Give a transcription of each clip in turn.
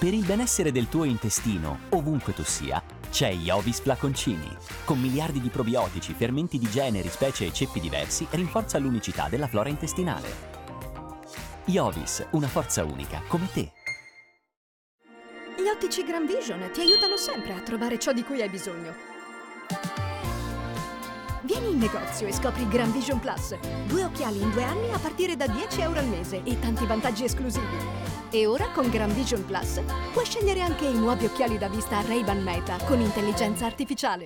Per il benessere del tuo intestino, ovunque tu sia, c'è Iovis Flaconcini. Con miliardi di probiotici, fermenti di generi, specie e ceppi diversi, rinforza l'unicità della flora intestinale. Iovis, una forza unica, come te. Gli ottici Grand Vision ti aiutano sempre a trovare ciò di cui hai bisogno. Vieni in negozio e scopri Grand Vision Plus. 2 occhiali in 2 anni a partire da €10 al mese e tanti vantaggi esclusivi. E ora con Grand Vision Plus puoi scegliere anche i nuovi occhiali da vista Ray-Ban Meta con intelligenza artificiale.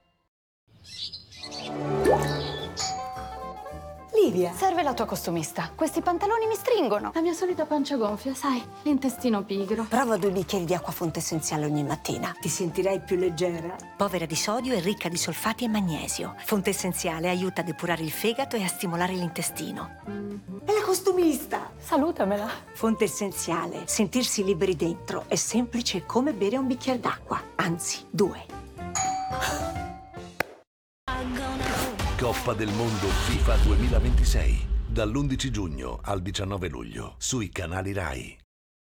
Livia, serve la tua costumista. Questi pantaloni mi stringono. La mia solita pancia gonfia, sai, l'intestino pigro. Prova 2 bicchieri di acqua fonte essenziale ogni mattina. Ti sentirai più leggera. Povera di sodio e ricca di solfati e magnesio. Fonte essenziale aiuta a depurare il fegato e a stimolare l'intestino. È la costumista. Salutamela. Fonte essenziale. Sentirsi liberi dentro è semplice come bere un bicchiere d'acqua. Anzi, 2. Coppa del Mondo FIFA 2026, dall'11 giugno al 19 luglio, sui canali Rai.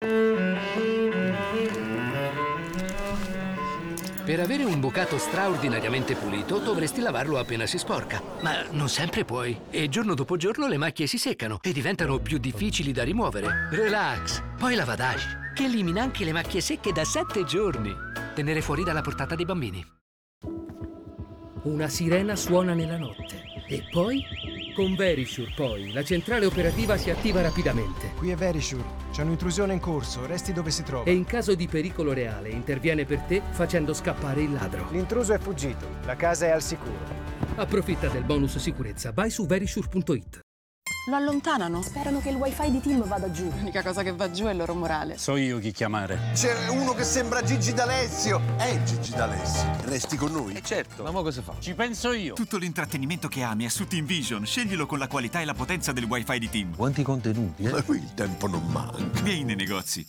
Per avere un bucato straordinariamente pulito dovresti lavarlo appena si sporca, ma non sempre puoi. E giorno dopo giorno le macchie si seccano e diventano più difficili da rimuovere. Relax, poi Lavadage, che elimina anche le macchie secche da 7 giorni. Tenere fuori dalla portata dei bambini. Una sirena suona nella notte. E poi? Con Verisure poi, la centrale operativa si attiva rapidamente. Qui è Verisure. C'è un'intrusione in corso, resti dove si trova. E in caso di pericolo reale interviene per te facendo scappare il ladro. L'intruso è fuggito, la casa è al sicuro. Approfitta del bonus sicurezza, vai su verisure.it. Lo allontanano. Sperano che il wifi di Tim vada giù. L'unica cosa che va giù è il loro morale. So io chi chiamare. C'è uno che sembra Gigi D'Alessio. È Gigi D'Alessio. Resti con noi? Certo. Ma mo cosa fa? Ci penso io. Tutto l'intrattenimento che ami è su Team Vision. Sceglilo con la qualità e la potenza del wifi di Team. Quanti contenuti, Ma qui il tempo non manca. Vieni nei negozi.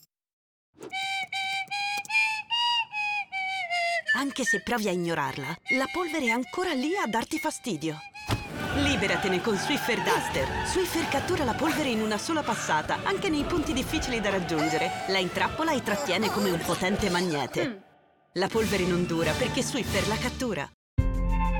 Anche se provi a ignorarla, la polvere è ancora lì a darti fastidio. Liberatene con Swiffer Duster. Swiffer cattura la polvere in una sola passata, anche nei punti difficili da raggiungere. La intrappola e trattiene come un potente magnete. La polvere non dura perché Swiffer la cattura.